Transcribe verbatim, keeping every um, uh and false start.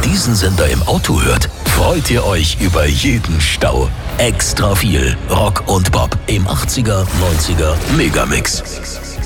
diesen Sender im Auto hört, freut ihr euch über jeden Stau. Extra viel Rock und Pop im achtziger, neunziger Megamix.